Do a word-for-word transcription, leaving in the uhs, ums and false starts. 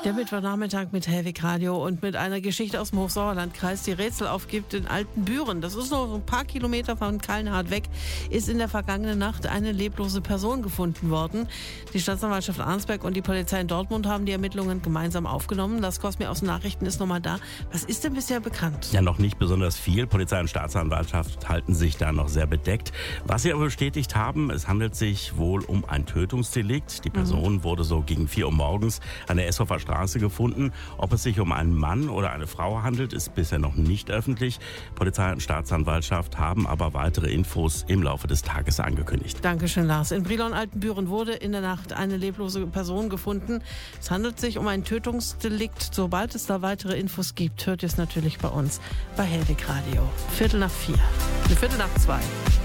Der Mittwochnachmittag mit Hellwig Radio und mit einer Geschichte aus dem Hochsauerlandkreis, die Rätsel aufgibt in Altenbüren. Das ist nur so ein paar Kilometer von Kallenhardt weg, ist in der vergangenen Nacht eine leblose Person gefunden worden. Die Staatsanwaltschaft Arnsberg und die Polizei in Dortmund haben die Ermittlungen gemeinsam aufgenommen. Das Cosmi aus den Nachrichten ist nochmal da. Was ist denn bisher bekannt? Ja, noch nicht besonders viel. Polizei und Staatsanwaltschaft halten sich da noch sehr bedeckt. Was sie aber bestätigt haben, es handelt sich wohl um ein Tötungsdelikt. Die Person mhm. wurde so gegen vier Uhr morgens an der Eshofer Straße gefunden. Ob es sich um einen Mann oder eine Frau handelt, ist bisher noch nicht öffentlich. Polizei und Staatsanwaltschaft haben aber weitere Infos im Laufe des Tages angekündigt. Dankeschön, Lars. In Brilon-Altenbüren wurde in der Nacht eine leblose Person gefunden. Es handelt sich um ein Tötungsdelikt. Sobald es da weitere Infos gibt, hört ihr es natürlich bei uns bei Hellwig Radio. Viertel nach vier. Eine Viertel nach zwei.